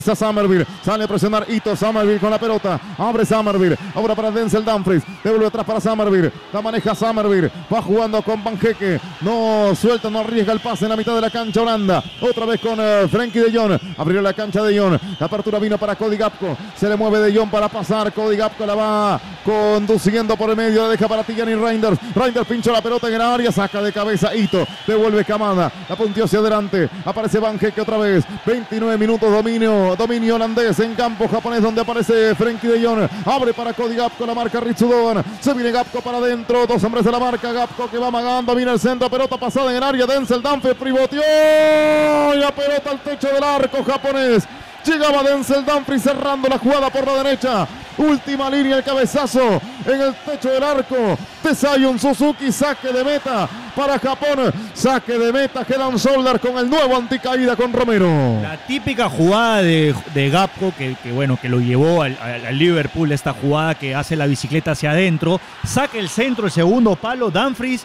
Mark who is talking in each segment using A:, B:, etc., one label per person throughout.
A: Summerville, sale a presionar Ito, Summerville con la pelota, abre Summerville, ahora para Denzel Dumfries, devuelve atrás para Summerville, la maneja Summerville, va jugando con Banqueque, no suelta, no arriesga el pase en la mitad de la cancha Holanda, otra vez con Frenkie de Jong, abrió la cancha de Jong, la apertura vino para Cody Gakpo, se le mueve de Jong para pasar, Cody Gakpo la va conduciendo por el medio, la deja para Tijani Reinders, Reinders pinchó la pelota en el área, saca de cabeza Ito, devuelve Kamada, la punteó hacia adelante, aparece Banqueque otra vez, 29 minutos, dominio holandés en campo japonés donde aparece Frenkie de Jong, abre para Cody Gakpo, la marca Ritsudoan, se viene Gakpo para adentro, dos hombres de la marca, Gakpo que va amagando, viene el centro, pelota pasada en el área, Denzel Dumfries pivoteó y la pelota al techo del arco japonés. Llegaba Denzel Dumfries cerrando la jugada por la derecha. Última línea, el cabezazo en el techo del arco de Zion Suzuki. Saque de meta para Japón. Saque de meta, Head Shoulder con el nuevo anticaída con Romero.
B: La típica jugada de Gakpo que lo llevó al Liverpool, esta jugada que hace la bicicleta hacia adentro. Saca el centro, el segundo palo. Dumfries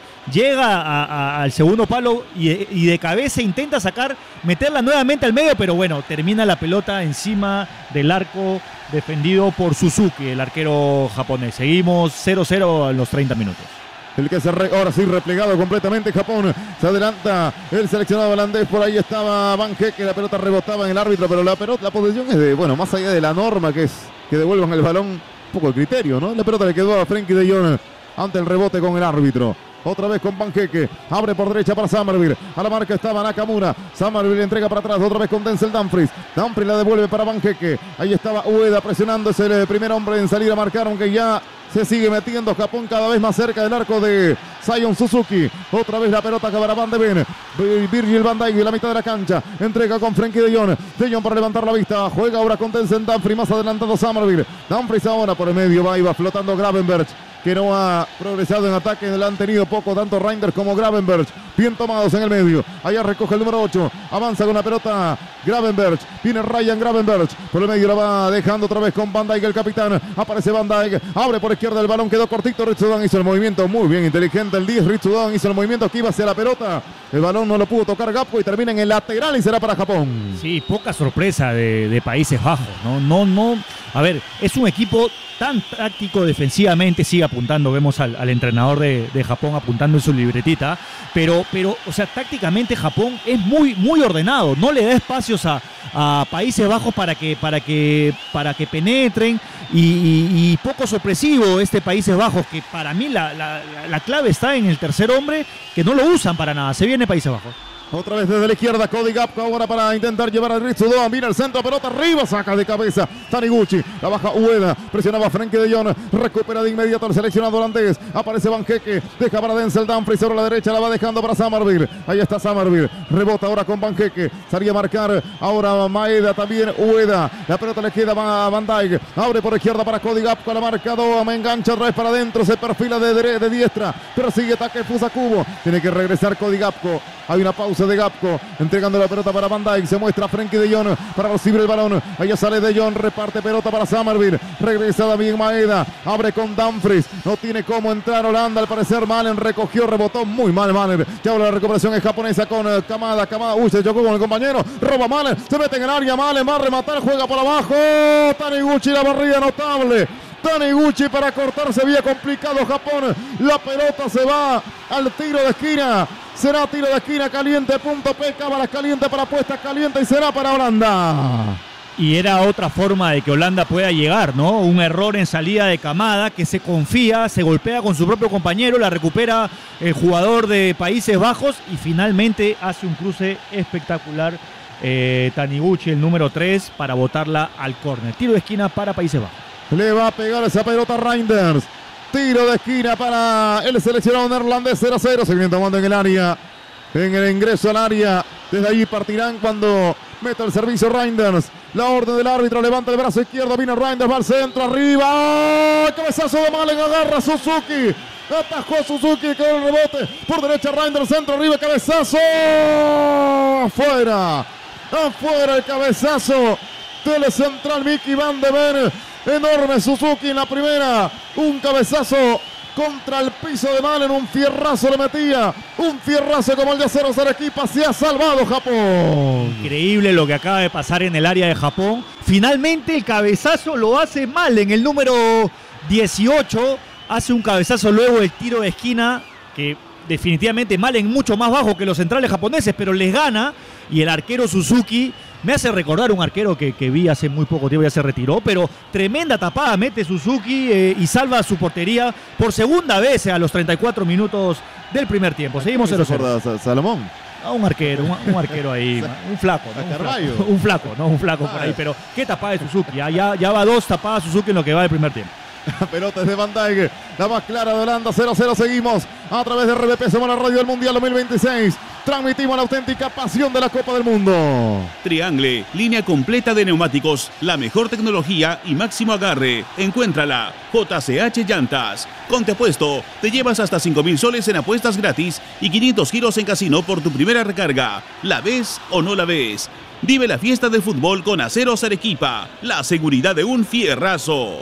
B: llega al segundo palo y de cabeza intenta meterla nuevamente al medio, pero bueno, termina la pelota encima del arco defendido por Suzuki, el arquero japonés. Seguimos 0-0 en los 30 minutos.
A: El que ahora sí replegado completamente Japón. Se adelanta el seleccionado holandés. Por ahí estaba Banqueque. La pelota rebotaba en el árbitro, pero la posesión es de, más allá de la norma que es que devuelvan el balón, un poco el criterio, ¿no? La pelota le quedó a Frenkie de Jong ante el rebote con el árbitro. Otra vez con Banqueque, abre por derecha para Summerville, a la marca estaba Nakamura, Summerville entrega para atrás, otra vez con Denzel Dumfries, Dumfries la devuelve para Banqueque, ahí estaba Ueda presionando, es el primer hombre en salir a marcar, aunque ya se sigue metiendo Japón cada vez más cerca del arco de Zion Suzuki, otra vez la pelota para Van de Ven, Virgil van Dijk en la mitad de la cancha, entrega con Frenkie de Jong para levantar la vista, juega ahora con Denzel Dumfries, más adelantado Summerville, Dumfries ahora por el medio, va flotando Gravenberch, que no ha progresado en ataque, le han tenido poco tanto Reinders como Gravenberch, bien tomados en el medio, allá recoge el número 8, avanza con la pelota Gravenberch, viene Ryan Gravenberch, por el medio la va dejando otra vez con Van Dijk el capitán, aparece Van Dijk, abre por izquierda el balón, quedó cortito, Ritsudoan hizo el movimiento muy bien, inteligente el 10, Ritsudoan hizo el movimiento que iba hacia la pelota, el balón no lo pudo tocar Gakpo y termina en el lateral y será para Japón.
B: Sí, poca sorpresa de Países Bajos, no, a ver, es un equipo tan táctico defensivamente, sigue apuntando, vemos al entrenador de Japón apuntando en su libretita, pero, o sea, tácticamente Japón es muy ordenado, no le da espacios a Países Bajos para que penetren y poco sorpresivo este Países Bajos, que para mí la clave está en el tercer hombre, que no lo usan para nada, se viene Países Bajos.
A: Otra vez desde la izquierda, Cody Gakpo ahora para intentar llevar al Ritsudoan, mira el centro, pelota arriba, saca de cabeza Taniguchi, la baja Ueda, presionaba Frenkie de Jong, recupera de inmediato el seleccionado holandés, aparece Banqueque, deja para Denzel Dumfries, sobre la derecha la va dejando para Summerville, ahí está Summerville, rebota ahora con Banqueque, salía a marcar ahora Maeda, también Ueda, la pelota le queda a Van Dijk, abre por izquierda para Cody Gakpo, la marca me engancha otra vez para adentro, se perfila de diestra, pero sigue ataque Fusakubo, tiene que regresar Cody Gakpo, hay una pausa de Gakpo, entregando la pelota para Van Dijk, se muestra Frenkie de Jong para recibir el balón, allá sale de Jong, reparte pelota para Summerville, regresa David Maeda, abre con Dumfries, no tiene cómo entrar Holanda, al parecer Malen recogió, rebotó muy mal Malen, ya ahora la recuperación es japonesa con Kamada, se chocó con el compañero, roba Malen, se mete en el área, Malen va a rematar, juega por abajo, Taniguchi, la barrida notable, Taniguchi para cortar, se veía complicado Japón, la pelota se va al tiro de esquina, será tiro de esquina caliente, punto P, cámaras caliente para puestas caliente y será para Holanda.
B: Y era otra forma de que Holanda pueda llegar, ¿no? Un error en salida de Kamada que se confía, se golpea con su propio compañero, la recupera el jugador de Países Bajos y finalmente hace un cruce espectacular Taniguchi, el número 3, para botarla al córner. Tiro de esquina para Países Bajos.
A: Le va a pegar esa pelota Reinders. Tiro de esquina para el seleccionado neerlandés, 0-0. Se viene tomando en el área, en el ingreso al área. Desde ahí partirán cuando meta el servicio Reinders. La orden del árbitro, levanta el brazo izquierdo, viene Reinders, va al centro, arriba. ¡Oh! Cabezazo de Malen, agarra Suzuki. Atajó Suzuki, quedó el rebote. Por derecha Reinders, centro, arriba, cabezazo. Afuera el cabezazo del central Mickey Van de Ven. Enorme Suzuki en la primera. Un cabezazo contra el piso de Malen, un fierrazo le metía, un fierrazo como el de Aceros Arequipa. Se ha salvado Japón.
B: Increíble lo que acaba de pasar en el área de Japón. Finalmente el cabezazo lo hace Malen, el número 18, hace un cabezazo luego el tiro de esquina, que definitivamente Malen mucho más bajo que los centrales japoneses, pero les gana, y el arquero Suzuki me hace recordar un arquero que vi hace muy poco tiempo, ya se retiró, pero tremenda tapada mete Suzuki y salva su portería por segunda vez a los 34 minutos del primer tiempo. Seguimos 0-0.
A: Salomón.
B: Un arquero ahí, un flaco, ¿no? Un flaco por ahí, pero qué tapada de Suzuki, ya va 2 tapadas Suzuki en lo que va del primer tiempo.
A: Pelotas de Van Dijk, la más clara de Holanda. 0-0 seguimos a través de RBP, somos la radio del Mundial 2026. Transmitimos la auténtica pasión de la Copa del Mundo.
C: Triangle, línea completa de neumáticos, la mejor tecnología y máximo agarre. Encuéntrala. JCH Llantas. Con Te Apuesto, te llevas hasta 5.000 soles en apuestas gratis y 500 giros en casino por tu primera recarga. ¿La ves o no la ves? Vive la fiesta del fútbol con Aceros Arequipa. La seguridad de un fierrazo.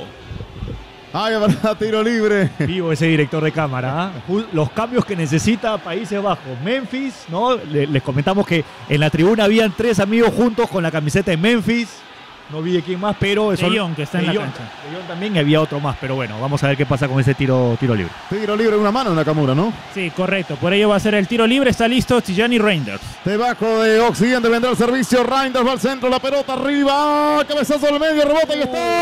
A: Ay, verdad, tiro libre.
B: Vivo ese director de cámara, ¿eh? Los cambios que necesita Países Bajos. Memphis, ¿no? Les comentamos que en la tribuna habían 3 amigos juntos con la camiseta de Memphis. No vi de quién más, pero...
D: De Jong, que está en la cancha.
B: De Jong también, y había otro más, pero bueno, vamos a ver qué pasa con ese tiro libre.
A: Tiro libre, una mano en Nakamura, ¿no?
D: Sí, correcto. Por ello va a ser el tiro libre. Está listo Tijani Reinders.
A: Debajo de Occidente vendrá el servicio. Reinders va al centro, la pelota arriba. Cabezazo al medio, rebota y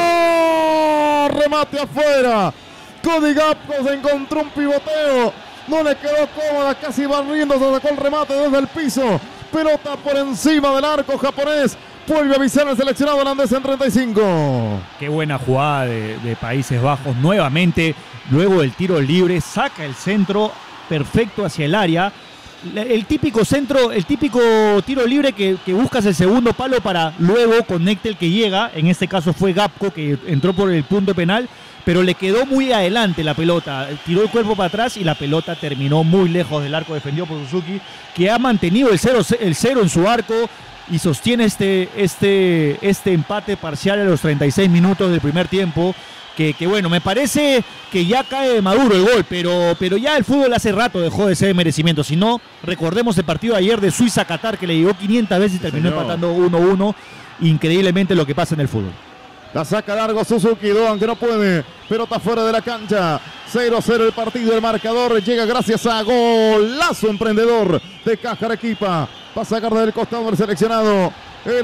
A: está. Remate afuera. Cody Gakpo se encontró un pivoteo. No le quedó cómoda, casi barriendo, se sacó el remate desde el piso. Pelota por encima del arco japonés. Vuelve a avisar el seleccionado holandés en 35.
B: Qué buena jugada de Países Bajos. Nuevamente, luego del tiro libre, saca el centro perfecto hacia el área. El típico centro, el típico tiro libre que buscas el segundo palo para luego conecte el que llega. En este caso fue Gakpo, que entró por el punto penal, pero le quedó muy adelante la pelota. Tiró el cuerpo para atrás y la pelota terminó muy lejos del arco defendido por Suzuki, que ha mantenido el cero en su arco y sostiene este empate parcial a los 36 minutos del primer tiempo. Que bueno, me parece que ya cae maduro el gol, pero ya el fútbol hace rato dejó de ser de merecimiento. Si no, recordemos el partido de ayer de Suiza-Qatar, que le llegó 500 veces y terminó empatando 1-1. Increíblemente lo que pasa en el fútbol.
A: La saca largo Suzuki, Doan que no puede, pelota fuera de la cancha. 0-0 el partido, el marcador llega gracias a golazo emprendedor de Caja Arequipa. Va a sacar del costado el seleccionado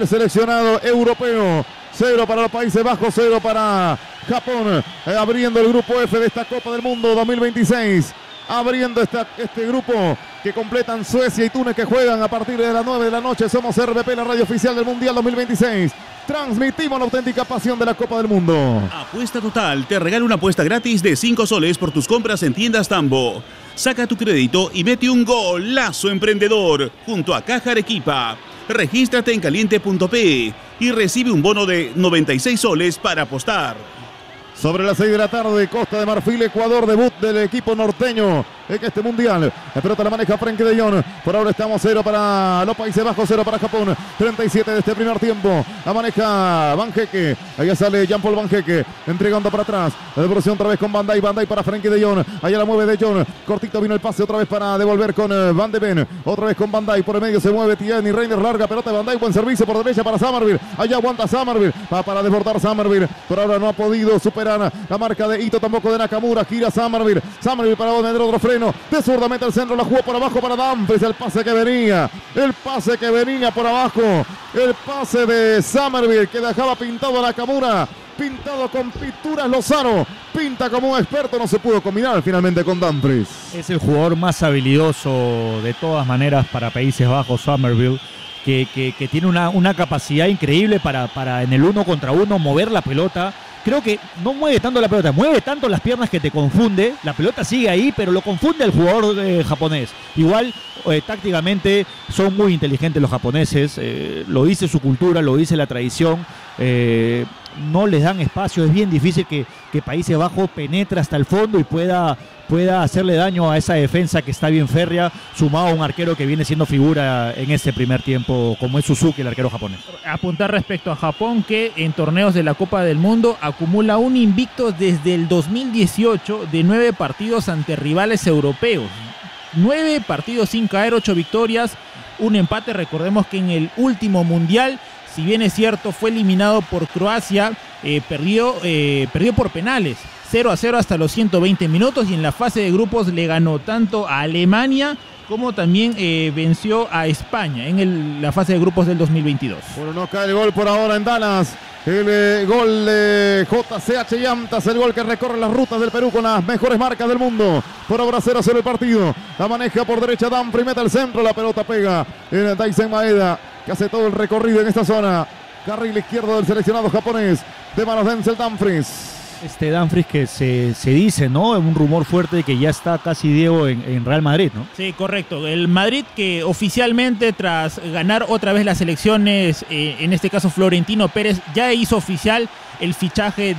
A: europeo. 0 para los Países Bajos, 0 para Japón, abriendo el grupo F de esta Copa del Mundo 2026. Abriendo este grupo que completan Suecia y Túnez, que juegan a partir de las 9 de la noche. Somos RBP, la radio oficial del Mundial 2026. Transmitimos la auténtica pasión de la Copa del Mundo.
C: Apuesta Total te regala una apuesta gratis de 5 soles por tus compras en tiendas Tambo. Saca tu crédito y mete un golazo emprendedor junto a Caja Arequipa. Regístrate en caliente.pe y recibe un bono de 96 soles para apostar.
A: Sobre las 6 de la tarde, Costa de Marfil, Ecuador, debut del equipo norteño en este mundial. La pelota la maneja Frenkie de Jong. Por ahora estamos 0 para los Países Bajos, 0 para Japón. 37 de este primer tiempo. La maneja Van Hecke. Allá sale Jean-Paul Van Hecke, entregando para atrás. La devolución otra vez con Van Dijk. Van Dijk para Frenkie de Jong. Allá la mueve de Jong. Cortito vino el pase otra vez para devolver con Van de Ven. Otra vez con Van Dijk. Por el medio se mueve Tijani Reinders. Larga pelota de Van Dijk. Buen servicio por derecha para Summerville. Allá aguanta Summerville. Va para desbordar Summerville. Por ahora no ha podido superar la marca de Ito, tampoco de Nakamura. Gira Summerville. Summerville para meter otro freno. De zurda mete el centro. La jugó por abajo para Dumfries. El pase que venía por abajo. El pase de Summerville que dejaba pintado a Nakamura. Pintado con pinturas Lozano. Pinta como un experto. No se pudo combinar finalmente con Dumfries.
B: Es el jugador más habilidoso de todas maneras para Países Bajos, Summerville. Que tiene una capacidad increíble para en el 1 contra 1 mover la pelota. Creo que no mueve tanto la pelota, mueve tanto las piernas que te confunde. La pelota sigue ahí, pero lo confunde el jugador japonés. Igual, tácticamente, son muy inteligentes los japoneses. Lo dice su cultura, lo dice la tradición. no les dan espacio. Es bien difícil que Países Bajos penetre hasta el fondo y pueda hacerle daño a esa defensa que está bien férrea, sumado a un arquero que viene siendo figura en este primer tiempo, como es Suzuki, el arquero japonés.
D: Apuntar respecto a Japón, que en torneos de la Copa del Mundo acumula un invicto desde el 2018 de 9 partidos ante rivales europeos. 9 partidos sin caer, 8 victorias, un empate. Recordemos que en el último mundial, si bien es cierto, fue eliminado por Croacia, perdió por penales, 0-0 hasta los 120 minutos, y en la fase de grupos le ganó tanto a Alemania como también venció a España en la fase de grupos del 2022.
A: Bueno, no cae el gol por ahora en Dallas. El gol de JCH Llantas, el gol que recorre las rutas del Perú con las mejores marcas del mundo. Por ahora 0-0 el partido. La maneja por derecha Dumfries, mete al centro, la pelota pega en Daisen Maeda, que hace todo el recorrido en esta zona. Carril izquierdo del seleccionado japonés, de manos de Denzel Dumfries.
B: Dumfries que se dice, ¿no? Un rumor fuerte de que ya está casi Diego en Real Madrid, ¿no?
D: Sí, correcto. El Madrid, que oficialmente, tras ganar otra vez las elecciones, en este caso Florentino Pérez, ya hizo oficial el fichaje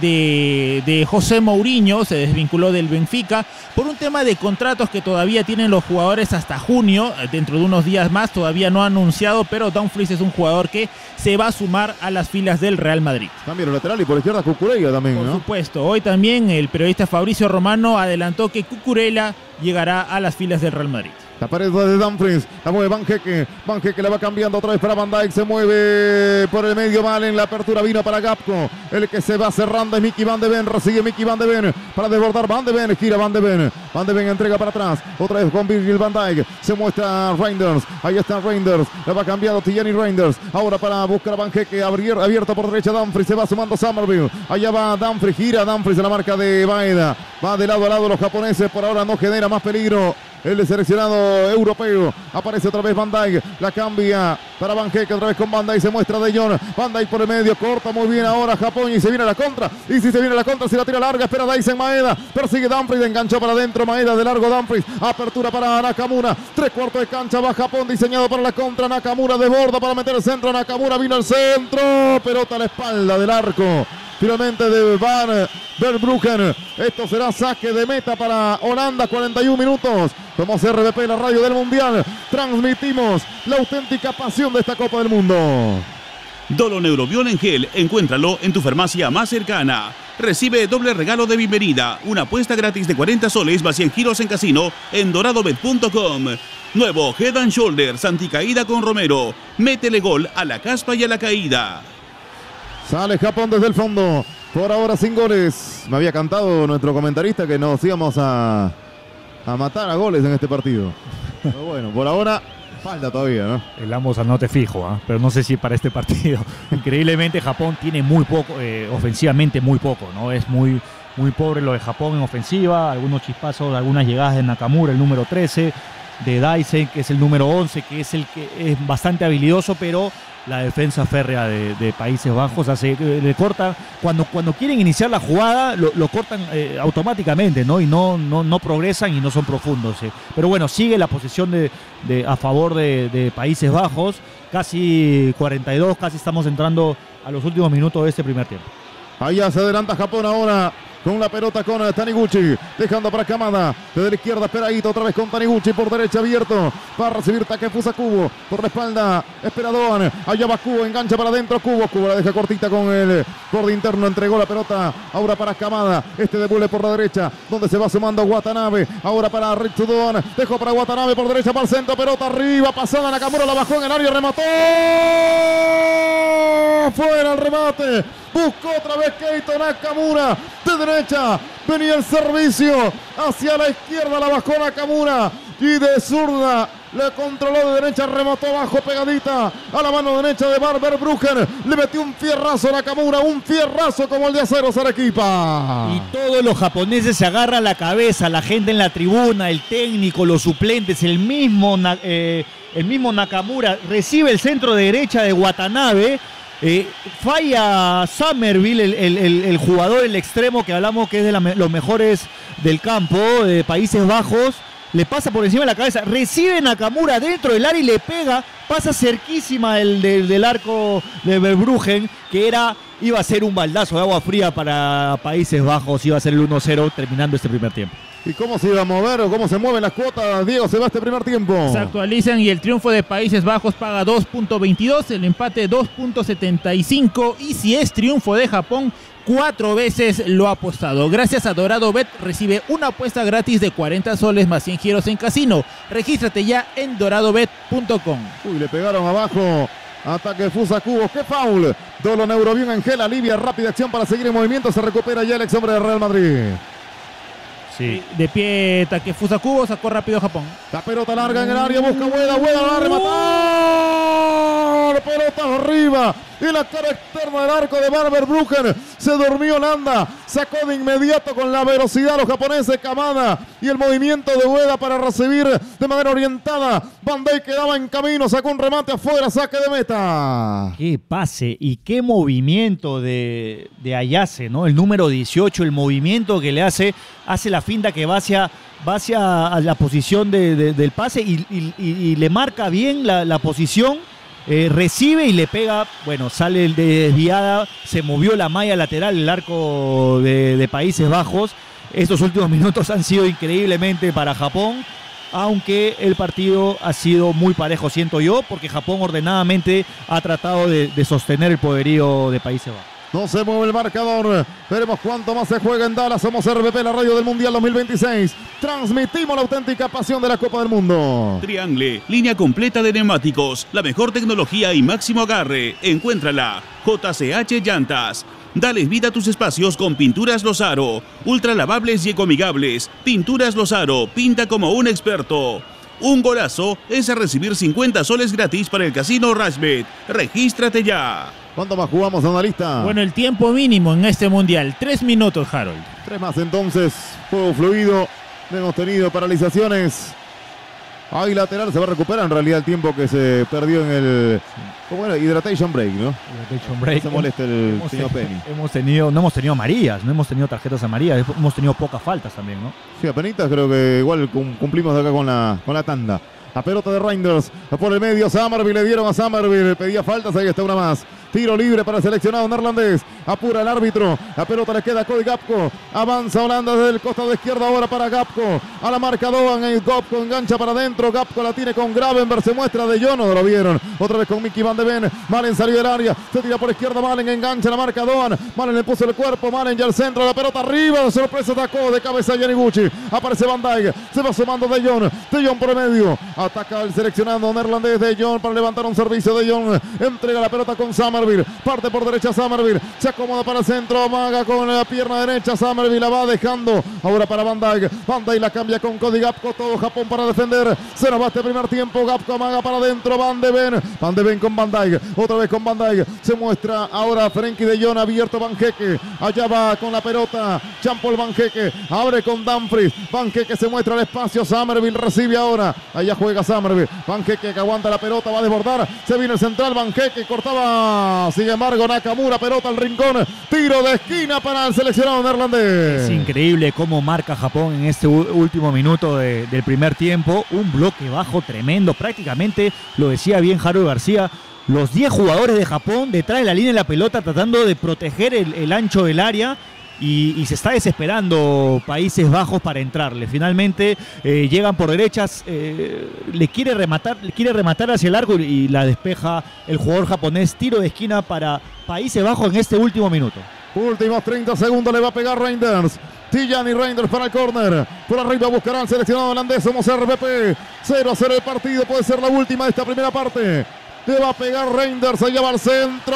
D: de José Mourinho. Se desvinculó del Benfica por un tema de contratos que todavía tienen los jugadores hasta junio, dentro de unos días más. Todavía no ha anunciado, pero Dumfries es un jugador que se va a sumar a las filas del Real Madrid.
A: También el lateral, y por izquierda Cucurella también,
D: Por
A: ¿no?
D: supuesto. Hoy también el periodista Fabricio Romano adelantó que Cucurella llegará a las filas del Real Madrid.
A: La pared de Dumfries, la mueve Van Hecke la va cambiando otra vez para Van Dijk, se mueve por el medio mal, en la apertura vino para Gapco, el que se va cerrando es Mickey Van de Ven, recibe Mickey Van de Ven para desbordar Van de Ven, gira Van de Ven entrega para atrás, otra vez con Virgil Van Dijk, se muestra Reinders, ahí está Reinders, la va cambiando Tijani Reinders, ahora para buscar a Van Hecke, abierto por derecha Dumfries, se va sumando Somerville, allá va Dumfries, gira Dumfries en la marca de Maeda, va de lado a lado los japoneses, por ahora no genera más peligro. El seleccionado europeo, aparece otra vez Van Dijk, la cambia para Van Hecke, otra vez con Van Dijk, se muestra De Jong, Van Dijk por el medio, corta muy bien ahora Japón y se viene a la contra, y si se viene a la contra, se la tira larga, espera Daisen Maeda, persigue Dumfries, enganchó para adentro Maeda, de largo Dumfries, apertura para Nakamura, 3/4 de cancha, va Japón diseñado para la contra, Nakamura desborda para meter el centro, Nakamura vino al centro, pelota a la espalda del arco. Finalmente de Van Verbruggen. Esto será saque de meta para Holanda, 41 minutos. Somos RBP, la radio del Mundial. Transmitimos la auténtica pasión de esta Copa del Mundo.
C: Doloneurobion en gel, encuéntralo en tu farmacia más cercana. Recibe doble regalo de bienvenida, una apuesta gratis de 40 soles más 100 giros en casino en doradobet.com. Nuevo Head and Shoulders anticaída con Romero. Métele gol a la caspa y a la caída.
A: Sale Japón desde el fondo. Por ahora sin goles. Me había cantado nuestro comentarista que nos íbamos a matar a goles en este partido. Pero bueno, por ahora falta todavía, ¿no?
B: El ambos anote fijo, pero no sé si para este partido. Increíblemente Japón tiene muy poco, ofensivamente muy poco, ¿no? Es muy pobre lo de Japón en ofensiva. Algunos chispazos, algunas llegadas de Nakamura, el número 13. De Daisen, que es el número 11, que es el que es bastante habilidoso, pero la defensa férrea de Países Bajos le corta, cuando quieren iniciar la jugada lo cortan automáticamente, ¿no? Y no progresan y no son profundos. Pero bueno, sigue la posesión a favor de Países Bajos, casi 42, casi estamos entrando a los últimos minutos de este primer tiempo.
A: Allá se adelanta Japón ahora con la pelota con Taniguchi, dejando para Kamada, desde la izquierda Esperadito, otra vez con Taniguchi, por derecha abierto, va a recibir Takefusa Kubo, por la espalda espera Doan, allá va Kubo, engancha para adentro Kubo la deja cortita con el borde interno, entregó la pelota ahora para Kamada, devuelve por la derecha, donde se va sumando Watanabe, ahora para Ritsu Doan, dejó para Watanabe por derecha, para el centro, pelota arriba, pasada Nakamura, la bajó en el área, remató, fuera el remate, buscó otra vez Keito Nakamura, de derecha, venía el servicio, hacia la izquierda la bajó Nakamura, y de zurda le controló de derecha, remató abajo pegadita a la mano derecha de Verbruggen, le metió un fierrazo a Nakamura, un fierrazo como el de Acero Arequipa.
B: Y todos los japoneses se agarran la cabeza, la gente en la tribuna, el técnico, los suplentes, el mismo Nakamura recibe el centro de derecha de Watanabe. Falla Somerville, el jugador, el extremo que hablamos que es de los mejores del campo de Países Bajos, le pasa por encima de la cabeza, recibe Nakamura dentro del área y le pega, pasa cerquísima del arco de Verbruggen, que iba a ser un baldazo de agua fría para Países Bajos, iba a ser el 1-0 terminando este primer tiempo.
A: ¿Y cómo se iba a mover o cómo se mueven las cuotas? Diego, se va este primer tiempo.
D: Se actualizan y el triunfo de Países Bajos paga 2.22, el empate 2.75 y si es triunfo de Japón, 4 veces lo ha apostado. Gracias a Dorado Bet recibe una apuesta gratis de 40 soles más 100 giros en casino. Regístrate ya en doradobet.com.
A: Uy, le pegaron abajo. Ataque Fusa Cubos, qué foul. Dolo Neurobión Angel alivia, rápida acción para seguir en movimiento. Se recupera ya el ex hombre de Real Madrid.
B: Sí.
D: De pie Takefusa Kubo, sacó rápido Japón.
A: La pelota larga en el área, busca Ueda la va a rematar. Pelota arriba. Y la cara externa del arco de Verbruggen. Se durmió Holanda. Sacó de inmediato con la velocidad los japoneses Kamada. Y el movimiento de Ueda para recibir de manera orientada. Van Dijk quedaba en camino. Sacó un remate afuera. Saque de meta.
B: Qué pase y qué movimiento de Ayase, ¿no? El número 18, el movimiento que le hace la finta que va hacia la posición del pase y le marca bien la posición. Recibe y le pega, bueno, sale de desviada, se movió la malla lateral, el arco de Países Bajos. Estos últimos minutos han sido increíblemente para Japón, aunque el partido ha sido muy parejo, siento yo, porque Japón ordenadamente ha tratado de sostener el poderío de Países Bajos.
A: No se mueve el marcador. Veremos cuánto más se juega en Dallas. Somos RPP, la radio del Mundial 2026. Transmitimos la auténtica pasión de la Copa del Mundo.
C: Triangle, línea completa de neumáticos, la mejor tecnología y máximo agarre. Encuéntrala. JCH Llantas. Dale vida a tus espacios con Pinturas Lozaro. Ultra lavables y ecoamigables. Pinturas Lozaro. Pinta como un experto. Un golazo es a recibir 50 soles gratis para el casino Rashbet. Regístrate ya.
A: ¿Cuánto más jugamos, analista?
D: Bueno, el tiempo mínimo en este mundial, 3 minutos, Harold.
A: 3 más entonces, juego fluido, no hemos tenido paralizaciones. Ahí lateral se va a recuperar en realidad el tiempo que se perdió en el... ¿Cómo era? Hidratation break, ¿no?
B: Hidratation break.
A: No se molesta el señor Penny.
B: No hemos tenido amarillas, no hemos tenido tarjetas amarillas, hemos tenido pocas faltas también, ¿no?
A: Sí, apenas creo que igual cumplimos acá con la tanda. La pelota de Reinders por el medio, Summerville, le dieron a Summerville, pedía faltas, ahí está una más. Tiro libre para el seleccionado neerlandés. Apura el árbitro. La pelota le queda a Cody Gakpo. Avanza Holanda desde el costado izquierdo ahora para Gakpo. A la marca Doan. Gakpo engancha para adentro. Gakpo la tiene con Gravenberg. Se muestra de Jong. No lo vieron. Otra vez con Mickey Van de Ven. Malen salió del área. Se tira por izquierda. Malen engancha la marca Doan. Malen le puso el cuerpo. Malen ya al centro. La pelota arriba. De sorpresa atacó de cabeza Yaniguchi. Aparece Van Dijk. Se va sumando De Jong. De Jong por el medio. Ataca el seleccionado neerlandés De Jong para levantar un servicio. De Jong entrega la pelota con Summerville. Parte por derecha Summerville. Se acomoda para el centro. Amaga con la pierna derecha. Summerville la va dejando. Ahora para Van Dijk. Van Dijk la cambia con Cody Gakpo. Todo Japón para defender. Se nos va este primer tiempo. Gakpo amaga para adentro. Van de Ven. Van de Ven con Van Dijk. Otra vez con Van Dijk. Se muestra ahora Frenkie de Jong. Abierto Van Hecke. Allá va con la pelota. Jean-Paul Van Hecke. Abre con Dumfries. Van Hecke se muestra al espacio. Summerville recibe ahora. Allá juega Summerville. Van Hecke que aguanta la pelota. Va a desbordar. Se viene el central. Van Hecke cortaba. Sin embargo, Nakamura, pelota al rincón, tiro de esquina para el seleccionado neerlandés.
B: Es increíble cómo marca Japón en este último minuto del primer tiempo. Un bloque bajo tremendo, prácticamente lo decía bien Harold García. Los 10 jugadores de Japón detrás de la línea de la pelota tratando de proteger el ancho del área. Y se está desesperando Países Bajos para entrarle. Finalmente llegan por derechas, le quiere rematar hacia el arco y la despeja el jugador japonés. Tiro de esquina para Países Bajos en este último minuto.
A: Últimos 30 segundos, le va a pegar Reinders. Tijani Reinders para el córner. Por arriba buscará el seleccionado holandés. Somos RPP. 0-0 el partido. Puede ser la última de esta primera parte. Le va a pegar Reinders, se lleva al centro,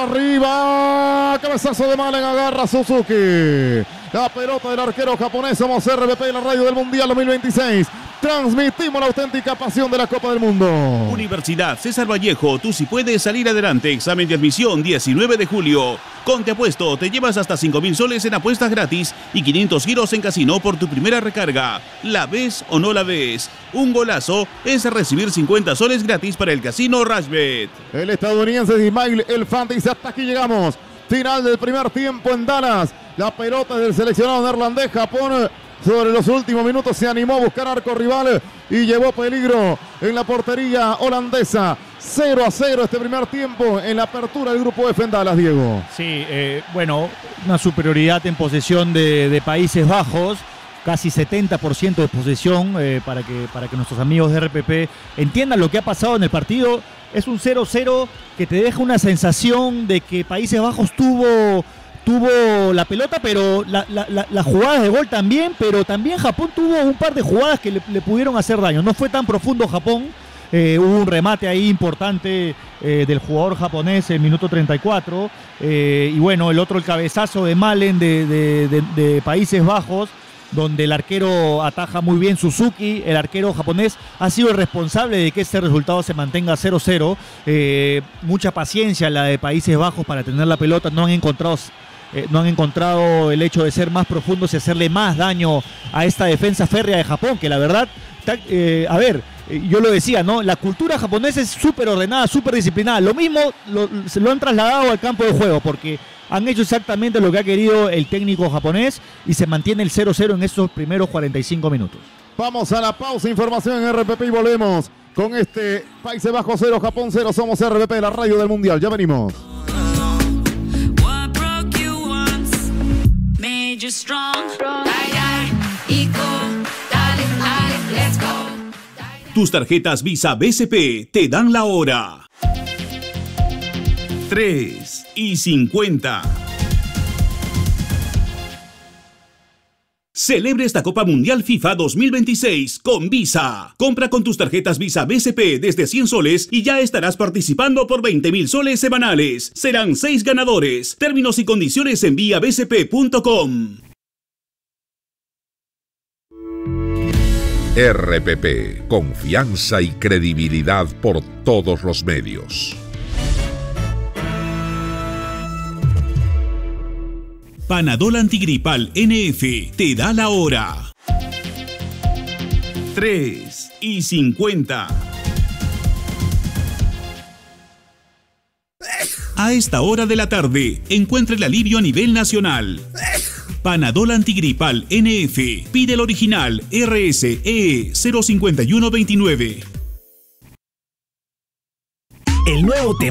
A: arriba, cabezazo de Malen, agarra Suzuki. La pelota del arquero japonés. Somos RPP, la radio del Mundial 2026. Transmitimos la auténtica pasión de la Copa del Mundo.
C: Universidad César Vallejo, tú sí puedes salir adelante. Examen de admisión 19 de julio. Con Te Apuesto te llevas hasta 5,000 soles en apuestas gratis y 500 giros en casino por tu primera recarga. ¿La ves o no la ves? Un golazo es recibir 50 soles gratis para el casino Rashbet.
A: El estadounidense Ismail El Fant dice: hasta aquí llegamos. Final del primer tiempo en Dallas. La pelota del seleccionado neerlandés. Japón sobre los últimos minutos se animó a buscar arco rival y llevó peligro en la portería holandesa. 0-0 este primer tiempo en la apertura del grupo F en Dallas, Diego.
B: Sí, bueno, una superioridad en posesión de Países Bajos. Casi 70% de posesión, para que nuestros amigos de RPP entiendan lo que ha pasado en el partido. Es un 0-0 que te deja una sensación de que Países Bajos tuvo la pelota, pero las jugadas de gol también, pero también Japón tuvo un par de jugadas que le pudieron hacer daño. No fue tan profundo Japón. Hubo un remate ahí importante del jugador japonés en el minuto 34. Y bueno, el cabezazo de Malen de Países Bajos, donde el arquero ataja muy bien Suzuki. El arquero japonés ha sido el responsable de que este resultado se mantenga 0-0. Mucha paciencia la de Países Bajos para tener la pelota. No han encontrado el hecho de ser más profundos y hacerle más daño a esta defensa férrea de Japón, que la verdad, yo lo decía, ¿no? La cultura japonesa es súper ordenada, súper disciplinada. Lo mismo se lo han trasladado al campo de juego, porque han hecho exactamente lo que ha querido el técnico japonés y se mantiene el 0-0 en estos primeros 45 minutos.
A: Vamos a la pausa, información en RPP y volvemos con este Países Bajos 0, Japón 0. Somos RPP, la radio del Mundial. Ya venimos.
C: Tus tarjetas Visa BCP te dan la hora. 3:50. Celebre esta Copa Mundial FIFA 2026 con Visa. Compra con tus tarjetas Visa BCP desde 100 soles y ya estarás participando por 20.000 soles semanales. Serán 6 ganadores. Términos y condiciones en viabcp.com.
E: RPP, confianza y credibilidad por todos los medios.
C: Panadol Antigripal NF te da la hora. 3:50. A esta hora de la tarde, encuentra el alivio a nivel nacional. Panadol Antigripal NF. Pide el original RSE 05129.
F: El nuevo tema